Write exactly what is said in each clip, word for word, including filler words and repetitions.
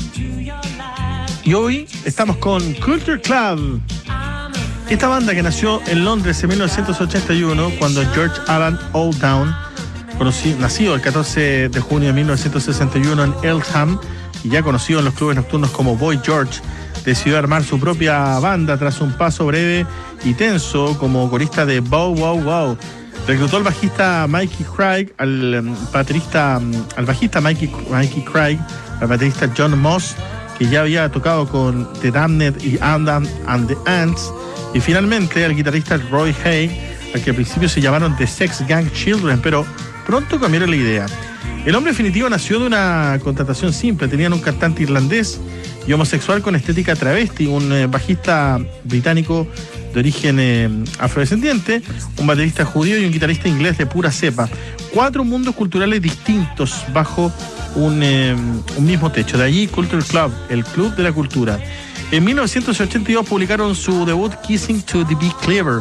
Y hoy estamos con Culture Club. Esta banda que nació en Londres en mil novecientos ochenta y uno, cuando George Alan Olddown, conocido, nacido el catorce de junio de mil novecientos sesenta y uno en Eltham, y ya conocido en los clubes nocturnos como Boy George, decidió armar su propia banda tras un paso breve y tenso como corista de Bow Wow Wow. Reclutó al bajista Mikey Craig, al baterista, al bajista Mikey, Mikey Craig, al baterista John Moss, que ya había tocado con The Damned y Adam and the Ants, y finalmente al guitarrista Roy Hay, al que al principio se llamaron The Sex Gang Children, pero pronto cambiaron la idea. El hombre definitivo nació de una contratación simple. Tenían un cantante irlandés y homosexual con estética travesti, un eh, bajista británico de origen eh, afrodescendiente, un baterista judío y un guitarrista inglés de pura cepa. Cuatro mundos culturales distintos bajo un, eh, un mismo techo. De allí Culture Club, el club de la cultura. En mil novecientos ochenta y dos publicaron su debut Kissing to the Be Clever,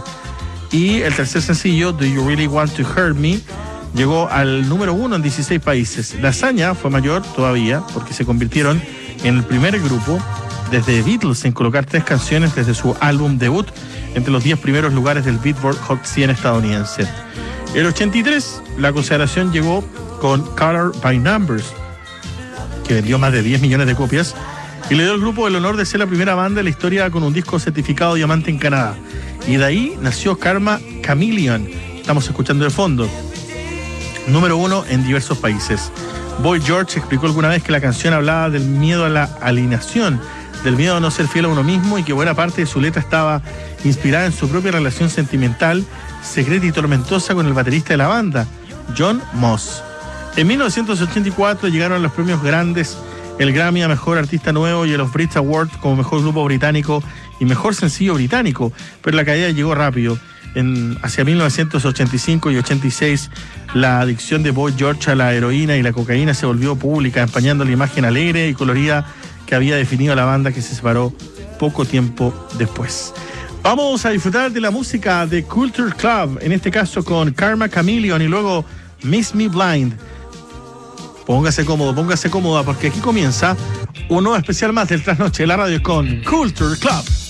y el tercer sencillo Do You Really Want to Hurt Me llegó al número uno en dieciséis países. La hazaña fue mayor todavía porque se convirtieron en el primer grupo desde Beatles en colocar tres canciones desde su álbum debut entre los diez primeros lugares del Billboard Hot cien estadounidense. El ochenta y tres, la consagración llegó con Color by Numbers, que vendió más de diez millones de copias y le dio al grupo el honor de ser la primera banda de la historia con un disco certificado diamante en Canadá. Y de ahí nació Karma Chameleon. Estamos escuchando de fondo. Número uno en diversos países. Boy George explicó alguna vez que la canción hablaba del miedo a la alienación, del miedo a no ser fiel a uno mismo, y que buena parte de su letra estaba inspirada en su propia relación sentimental, secreta y tormentosa con el baterista de la banda, John Moss. En mil novecientos ochenta y cuatro llegaron los premios grandes, el Grammy a Mejor Artista Nuevo y los Brit Awards como Mejor Grupo Británico y Mejor Sencillo Británico, pero la caída llegó rápido. En, hacia mil novecientos ochenta y cinco y ochenta y seis, la adicción de Boy George a la heroína y la cocaína se volvió pública, empañando la imagen alegre y colorida que había definido a la banda, que se separó poco tiempo después. Vamos a disfrutar de la música de Culture Club, en este caso con Karma Chameleon y luego Miss Me Blind. Póngase cómodo, póngase cómoda, porque aquí comienza un nuevo especial más del Trasnoche de la Radio con Culture Club.